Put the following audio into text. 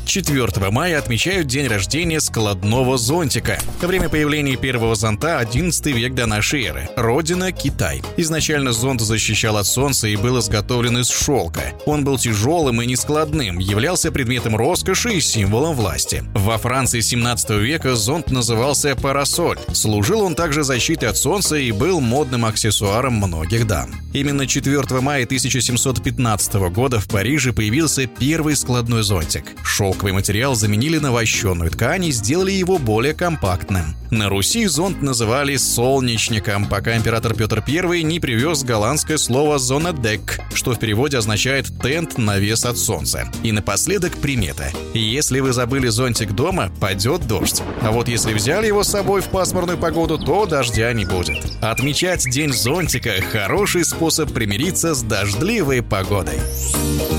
4 мая отмечают день рождения складного зонтика. Время появления первого зонта – 11 век до нашей эры. Родина – Китай. Изначально зонт защищал от солнца и был изготовлен из шелка. Он был тяжелым и нескладным, являлся предметом роскоши и символом власти. Во Франции 17 века зонт назывался парасоль. Служил он также защитой от солнца и был модным аксессуаром многих дам. Именно 4 мая 1715 года в Париже появился первый складной зонтик. Шелковый материал заменили на вощеную ткань и сделали его более компактным. На Руси зонт называли солнечником, пока император Петр I не привез голландское слово «зонедек», что в переводе означает «тент, навес от солнца». И напоследок примета. Если вы забыли зонтик дома, пойдет дождь. А вот если взяли его с собой в пасмурную погоду, то дождя не будет. Отмечать День зонтика – хороший способ примириться с дождливой погодой.